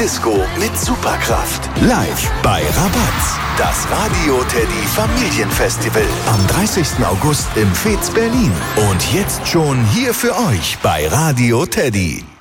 Disco mit Superkraft. Live bei Rabatz. Das Radio Teddy Familienfestival. Am 30. August im Fez Berlin. Und jetzt schon hier für euch bei Radio Teddy.